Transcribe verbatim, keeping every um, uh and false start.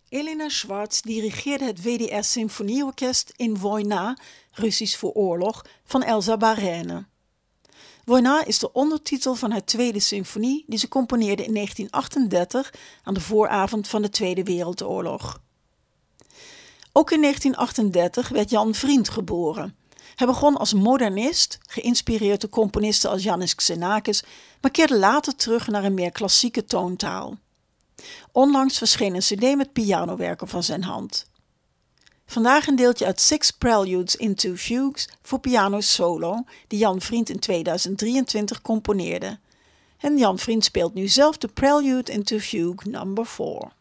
Elena Schwartz dirigeerde het W D R-symfonieorkest in Vojna, Russisch voor oorlog, van Elsa Barrère. Vojna is de ondertitel van haar tweede symfonie die ze componeerde in negentien achtendertig aan de vooravond van de Tweede Wereldoorlog. Ook in negentien achtendertig werd Jan Vriend geboren. Hij begon als modernist, geïnspireerd door componisten als Yannis Xenakis, maar keerde later terug naar een meer klassieke toontaal. Onlangs verscheen een cd met pianowerken van zijn hand. Vandaag een deeltje uit Six Preludes in Two Fugues voor piano solo, die Jan Vriend in tweeduizend drieëntwintig componeerde. En Jan Vriend speelt nu zelf de Prelude in Two Fugue number four.